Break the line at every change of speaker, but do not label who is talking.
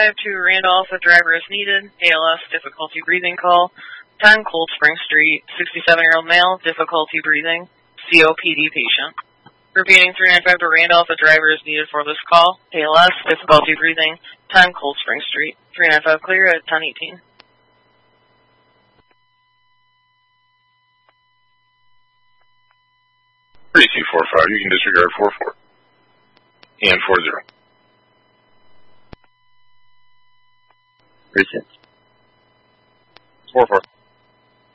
395 to Randolph, a driver is needed. ALS, difficulty breathing call. 10 Cold Spring Street, 67-year-old male, difficulty breathing, COPD patient. Repeating 395 to Randolph, a driver is needed for this call. ALS, difficulty breathing, 10 Cold Spring Street. 395 clear at 10:18.
3245, you can disregard 44 and 40.
36.
44.